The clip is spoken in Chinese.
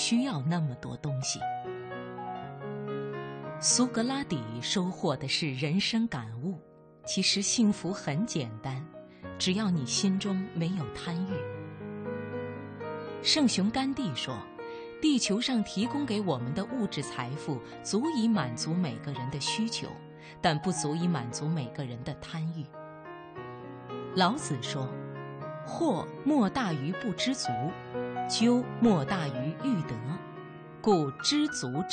需要那么多东西。苏格拉底收获的是人生感悟，其实幸福很简单，只要你心中没有贪欲。圣雄甘地说，地球上提供给我们的物质财富足以满足每个人的需求，但不足以满足每个人的贪欲。老子说，惑莫大于不知足，究莫大于欲得，故知足